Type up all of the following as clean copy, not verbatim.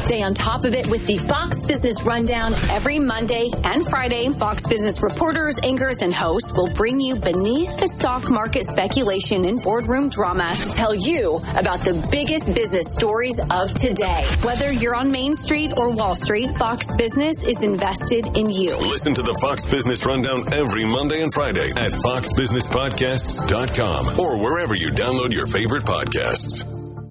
Stay on top of it with the Fox Business Rundown every Monday and Friday. Fox Business reporters, anchors, and hosts will bring you beneath the stock market speculation and boardroom drama to tell you about the biggest business stories of today. Whether you're on Main Street or Wall Street, Fox Business is invested in you. Listen to the Fox Business Rundown every Monday and Friday at foxbusinesspodcasts.com or wherever you download your favorite podcasts.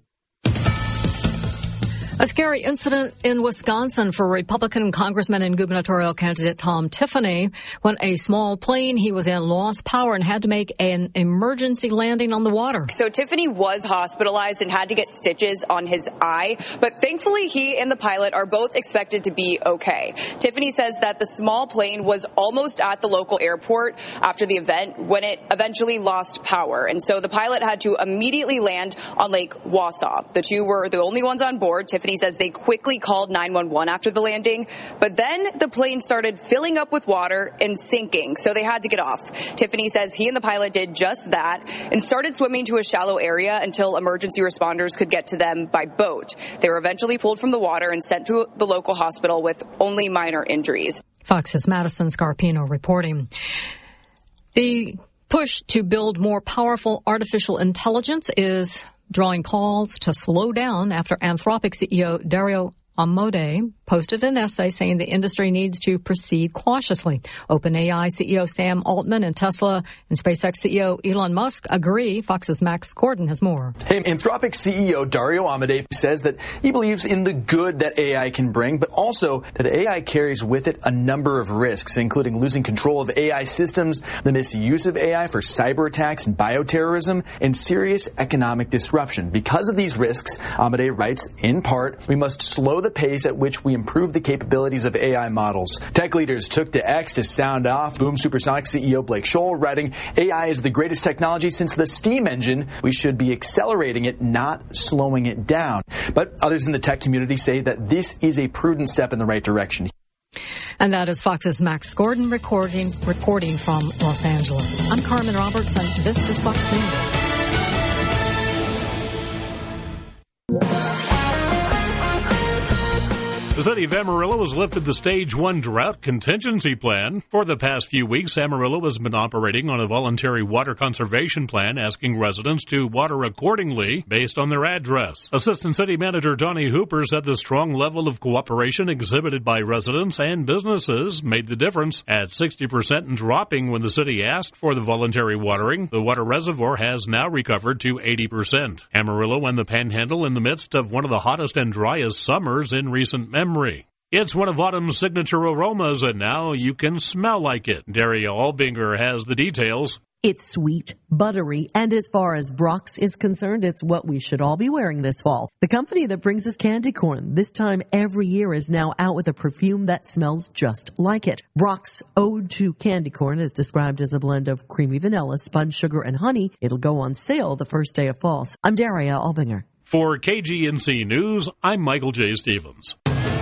A scary incident in Wisconsin for Republican Congressman and gubernatorial candidate Tom Tiffany when a small plane he was in lost power and had to make an emergency landing on the water. So Tiffany was hospitalized and had to get stitches on his eye, but thankfully he and the pilot are both expected to be okay. Tiffany says that the small plane was almost at the local airport after the event when it eventually lost power, and so the pilot had to immediately land on Lake Wausau. The two were the only ones on board. Tiffany says they quickly called 911 after the landing, but then the plane started filling up with water and sinking, so they had to get off. Tiffany says he and the pilot did just that and started swimming to a shallow area until emergency responders could get to them by boat. They were eventually pulled from the water and sent to the local hospital with only minor injuries. Fox's Madison Scarpino reporting. The push to build more powerful artificial intelligence is drawing calls to slow down after Anthropic CEO Dario Amodei posted an essay saying the industry needs to proceed cautiously. OpenAI CEO Sam Altman and Tesla and SpaceX CEO Elon Musk agree. Fox's Max Gordon has more. Hey, Anthropic CEO Dario Amodei says that he believes in the good that AI can bring, but also that AI carries with it a number of risks, including losing control of AI systems, the misuse of AI for cyber attacks and bioterrorism, and serious economic disruption. Because of these risks, Amodei writes, in part, we must slow the pace at which we improve the capabilities of AI models. Tech leaders took to X to sound off. Boom Supersonic CEO Blake Scholl writing, AI is the greatest technology since the steam engine. We should be accelerating it, not slowing it down. But others in the tech community say that this is a prudent step in the right direction. And that is Fox's Max Gordon reporting from Los Angeles. I'm Carmen Roberts, and this is Fox News. The city of Amarillo has lifted the Stage 1 drought contingency plan. For the past few weeks, Amarillo has been operating on a voluntary water conservation plan, asking residents to water accordingly based on their address. Assistant City Manager Donnie Hooper said the strong level of cooperation exhibited by residents and businesses made the difference at 60% and dropping when the city asked for the voluntary watering. The water reservoir has now recovered to 80%. Amarillo and the Panhandle in the midst of one of the hottest and driest summers in recent memory. It's one of autumn's signature aromas, and now you can smell like it. Daria Albinger has the details. It's sweet, buttery, and as far as Brock's is concerned, it's what we should all be wearing this fall. The company that brings us candy corn this time every year is now out with a perfume that smells just like it. Brock's Ode to Candy Corn is described as a blend of creamy vanilla, spun sugar, and honey. It'll go on sale the first day of fall. I'm Daria Albinger. For KGNC News, I'm Michael J. Stevens.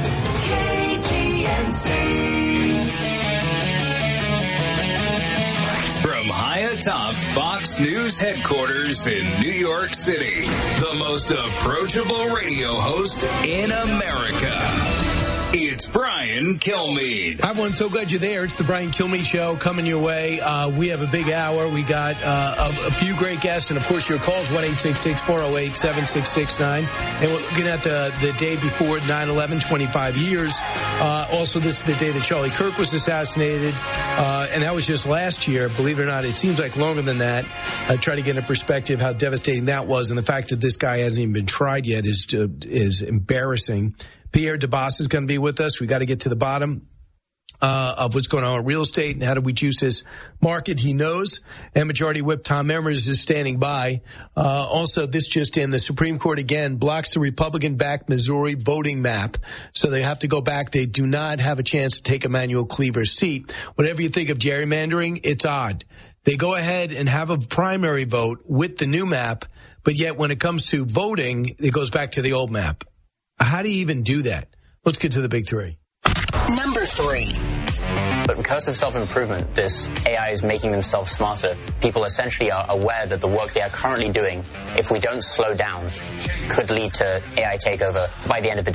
From high atop Fox News headquarters in New York City, the most approachable radio host in America. It's Brian Kilmeade. Hi, everyone. So glad you're there. It's the Brian Kilmeade Show coming your way. We have a big hour. We got a few great guests, and, of course, your calls, 1-866-408-7669. And we're looking at the day before 9/11, 25 years. Also, this is the day that Charlie Kirk was assassinated, and that was just last year. Believe it or not, it seems like longer than that. Try to get a perspective how devastating that was, and the fact that this guy hasn't even been tried yet is embarrassing. Pierre DeBoss is going to be with us. We got to get to the bottom of what's going on in real estate and how do we juice this market. He knows. And Majority Whip Tom Emrys is standing by. Also, this just in, the Supreme Court again blocks the Republican-backed Missouri voting map. So they have to go back. They do not have a chance to take Emanuel Cleaver's seat. Whatever you think of gerrymandering, it's odd. They go ahead and have a primary vote with the new map, but yet when it comes to voting, it goes back to the old map. How do you even do that? Let's get to the big three. Number 3. But because of self-improvement, this AI is making themselves smarter. People essentially are aware that the work they are currently doing, if we don't slow down, could lead to AI takeover by the end of the